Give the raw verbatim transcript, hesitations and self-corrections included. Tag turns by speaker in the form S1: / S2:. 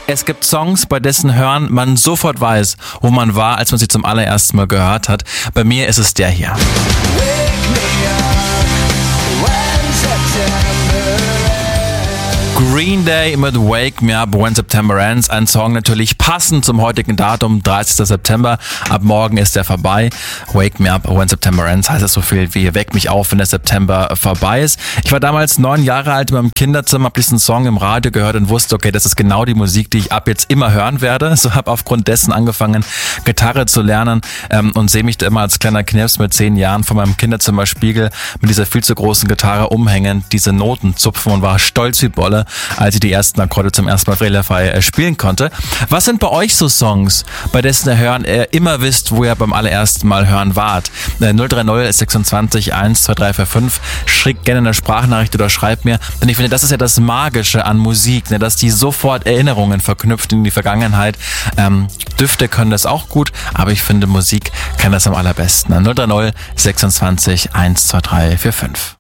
S1: Es gibt Songs, bei dessen Hören man sofort weiß, wo man war, als man sie zum allerersten Mal gehört hat. Bei mir ist es der hier. Green Day mit Wake Me Up When September Ends. Ein Song natürlich passend zum heutigen Datum, dreißigster September. Ab morgen ist der vorbei. Wake Me Up When September Ends heißt es so viel wie Weck mich auf, wenn der September vorbei ist. Ich war damals neun Jahre alt in meinem Kinderzimmer, habe diesen Song im Radio gehört und wusste, okay, das ist genau die Musik, die ich ab jetzt immer hören werde. So habe aufgrund dessen angefangen, Gitarre zu lernen ähm, und sehe mich da immer als kleiner Knirps mit zehn Jahren vor meinem Kinderzimmerspiegel mit dieser viel zu großen Gitarre umhängen, diese Noten zupfen und war stolz wie Bolle, als ich die ersten Akkorde zum ersten Mal fehlerfrei äh, spielen konnte. Was sind bei euch so Songs, bei dessen ihr hören ihr immer wisst, wo ihr beim allerersten Mal hören wart? Äh, null drei null sechsundzwanzig eins zwei drei vier fünf. Schickt gerne eine Sprachnachricht oder schreibt mir, denn ich finde, das ist ja das Magische an Musik, ne, dass die sofort Erinnerungen verknüpft in die Vergangenheit. Ähm, Düfte können das auch gut, aber ich finde, Musik kann das am allerbesten. null drei null sechsundzwanzig eins zwei drei vier fünf.